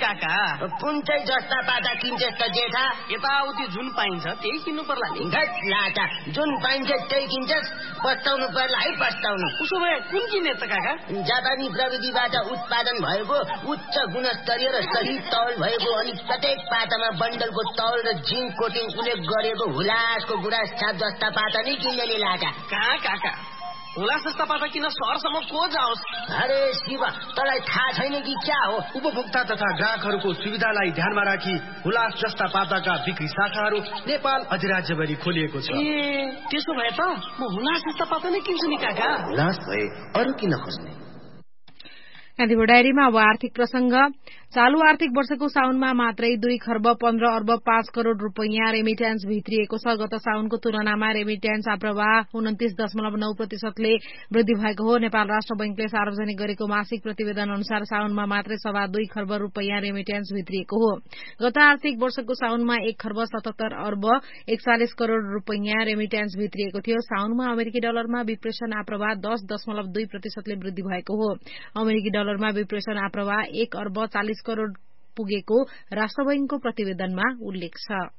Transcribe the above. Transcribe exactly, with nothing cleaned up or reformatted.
काका? कुन चाहिँ जस्ता पाता किन्छस् त जेठा? यताउति जुन पाइन्छ त्यही किन्नु पर्ला नि। धत लाटा, जुन पाइन्छ त्यही किन्छस्? पस्ताउनु पर्ला है पस्ताउनु। उसो भए कुन किने त काका? जापानी प्रविधिबाट उत्पादन भएको उच्च गुणस्तरीय र सही तौल भएको अनि प्रत्येक पातामा बन्डलको तौल र जिङ्क कोटिङ उल्लेख गरेको हुलासको गुराँस छाप जस्ता पाता नै किन्ने नि लाटा। कहाँ काका, हुलास जस्ता पाता किन सहरसम्म को जाओस्? अरे शिव, तँलाई थाहा छैन कि क्या हो? उपभोक्ता तथा ग्राहकहरूको सुविधालाई ध्यानमा राखी हुलास जस्ता पाताका बिक्री शाखाहरू नेपाल अधिराज्यभरि खोलिएको छ। ए त्यसो भए त म हुलास जस्ता पाता नै किन्छु नि काका। हुलास भए अरू किन खोज्ने? गान्धीको डायरीमा अब आर्थिक प्रसंग। चालू आर्थिक वर्षको साउनमा मात्रै दुई खर्ब पन्ध्र अर्ब पाँच करोड़ रूपियाँ रेमिट्यान्स भित्रिएको छ। गत साउनको तुलनामा रेमिट्यान्स प्रवाह उन्तिस दशमलव नौ प्रतिशतले वृद्धि भएको हो। नेपाल राष्ट्र बैंकले सार्वजनिक गरेको मासिक प्रतिवेदन अनुसार साउनमा मात्रै सवा दुई खर्ब रूपियाँ रेमिट्यान्स भित्रिएको हो। गत आर्थिक वर्षको साउनमा एक खर्ब सतहत्तर अर्ब एकचालिस करोड़ रूपियाँ रेमिट्यान्स भित्रिएको थियो। साउनमा अमेरिकी डलरमा विप्रेषण आप्रवाह दस दशमलव दुई प्रतिशतले वृद्धि भएको हो। अमेरिकी डलरमा विप्रेषण आप्रवाह एक अर्ब चालिस करोड़ पुगेको राष्ट्र बैंकको प्रतिवेदनमा उल्लेख छ।